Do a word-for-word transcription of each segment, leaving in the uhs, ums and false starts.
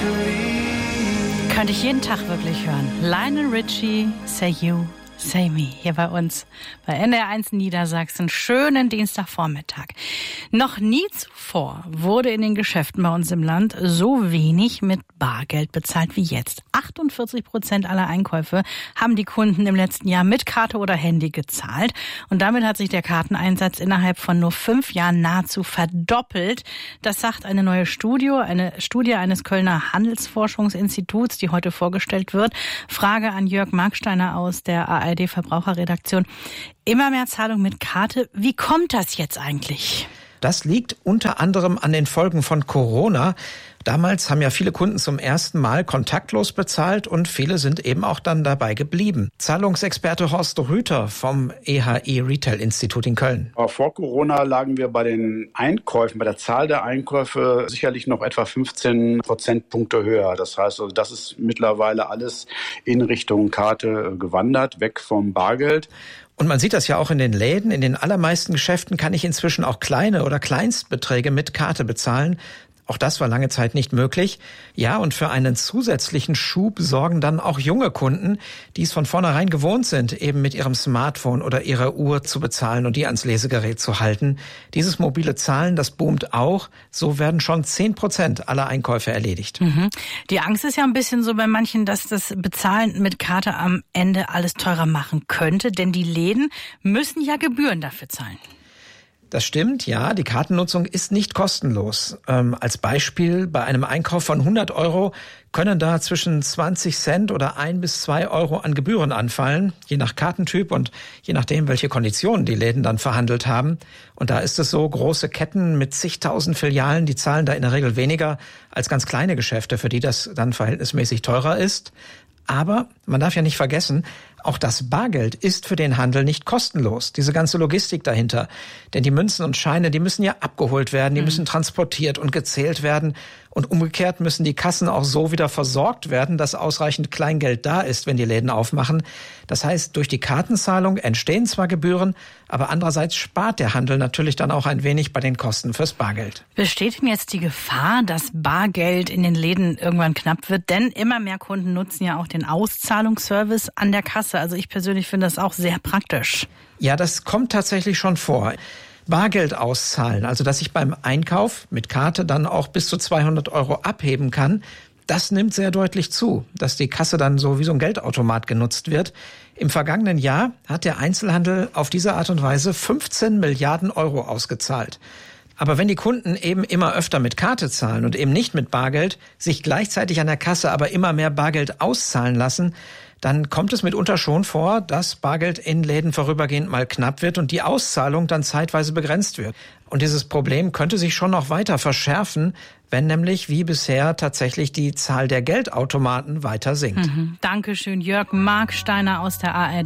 Könnte ich jeden Tag wirklich hören. Lionel Richie, Say You, Say Me, hier bei uns bei N D R eins Niedersachsen. Schönen Dienstagvormittag. Noch nie zuvor wurde in den Geschäften bei uns im Land so wenig mit Bargeld bezahlt wie jetzt. achtundvierzig Prozent aller Einkäufe haben die Kunden im letzten Jahr mit Karte oder Handy gezahlt. Und damit hat sich der Karteneinsatz innerhalb von nur fünf Jahren nahezu verdoppelt. Das sagt eine neue Studie, eine Studie eines Kölner Handelsforschungsinstituts, die heute vorgestellt wird. Frage an Jörg Marksteiner aus der A R D-Verbraucherredaktion. Immer mehr Zahlung mit Karte. Wie kommt das jetzt eigentlich? Das liegt unter anderem an den Folgen von Corona. Damals haben ja viele Kunden zum ersten Mal kontaktlos bezahlt und viele sind eben auch dann dabei geblieben. Zahlungsexperte Horst Rüther vom E H I Retail Institut in Köln. Vor Corona lagen wir bei den Einkäufen, bei der Zahl der Einkäufe sicherlich noch etwa fünfzehn Prozentpunkte höher. Das heißt, also das ist mittlerweile alles in Richtung Karte gewandert, weg vom Bargeld. Und man sieht das ja auch in den Läden. In den allermeisten Geschäften kann ich inzwischen auch kleine oder Kleinstbeträge mit Karte bezahlen. Auch das war lange Zeit nicht möglich. Ja, und für einen zusätzlichen Schub sorgen dann auch junge Kunden, die es von vornherein gewohnt sind, eben mit ihrem Smartphone oder ihrer Uhr zu bezahlen und die ans Lesegerät zu halten. Dieses mobile Zahlen, das boomt auch. So werden schon zehn Prozent aller Einkäufe erledigt. Mhm. Die Angst ist ja ein bisschen so bei manchen, dass das Bezahlen mit Karte am Ende alles teurer machen könnte, denn die Läden müssen ja Gebühren dafür zahlen. Das stimmt, ja, die Kartennutzung ist nicht kostenlos. Ähm, als Beispiel, bei einem Einkauf von hundert Euro können da zwischen zwanzig Cent oder ein bis zwei Euro an Gebühren anfallen, je nach Kartentyp und je nachdem, welche Konditionen die Läden dann verhandelt haben. Und da ist es so, große Ketten mit zigtausend Filialen, die zahlen da in der Regel weniger als ganz kleine Geschäfte, für die das dann verhältnismäßig teurer ist. Aber man darf ja nicht vergessen, auch das Bargeld ist für den Handel nicht kostenlos. Diese ganze Logistik dahinter. Denn die Münzen und Scheine, die müssen ja abgeholt werden, die müssen transportiert und gezählt werden. Und umgekehrt müssen die Kassen auch so wieder versorgt werden, dass ausreichend Kleingeld da ist, wenn die Läden aufmachen. Das heißt, durch die Kartenzahlung entstehen zwar Gebühren, aber andererseits spart der Handel natürlich dann auch ein wenig bei den Kosten fürs Bargeld. Besteht denn jetzt die Gefahr, dass Bargeld in den Läden irgendwann knapp wird? Denn immer mehr Kunden nutzen ja auch den Auszahlungsservice an der Kasse. Also ich persönlich finde das auch sehr praktisch. Ja, das kommt tatsächlich schon vor. Bargeld auszahlen, also dass ich beim Einkauf mit Karte dann auch bis zu zweihundert Euro abheben kann, das nimmt sehr deutlich zu, dass die Kasse dann so wie so ein Geldautomat genutzt wird. Im vergangenen Jahr hat der Einzelhandel auf diese Art und Weise fünfzehn Milliarden Euro ausgezahlt. Aber wenn die Kunden eben immer öfter mit Karte zahlen und eben nicht mit Bargeld, sich gleichzeitig an der Kasse aber immer mehr Bargeld auszahlen lassen, dann kommt es mitunter schon vor, dass Bargeld in Läden vorübergehend mal knapp wird und die Auszahlung dann zeitweise begrenzt wird. Und dieses Problem könnte sich schon noch weiter verschärfen, wenn nämlich wie bisher tatsächlich die Zahl der Geldautomaten weiter sinkt. Mhm. Dankeschön, Jörg Marksteiner aus der A R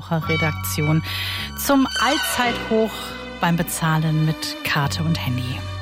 D-Verbraucherredaktion zum Allzeithoch beim Bezahlen mit Karte und Handy.